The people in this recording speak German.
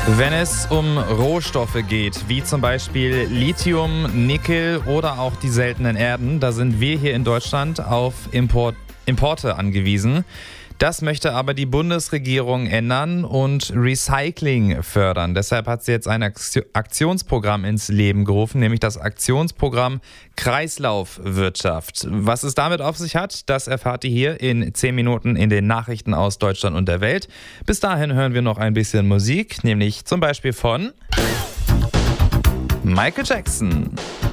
Wenn es um Rohstoffe geht, wie zum Beispiel Lithium, Nickel oder auch die seltenen Erden, da sind wir hier in Deutschland auf Importe angewiesen. Das möchte aber die Bundesregierung ändern und Recycling fördern. Deshalb hat sie jetzt ein Aktionsprogramm ins Leben gerufen, nämlich das Aktionsprogramm Kreislaufwirtschaft. Was es damit auf sich hat, das erfahrt ihr hier in 10 Minuten in den Nachrichten aus Deutschland und der Welt. Bis dahin hören wir noch ein bisschen Musik, nämlich zum Beispiel von Michael Jackson.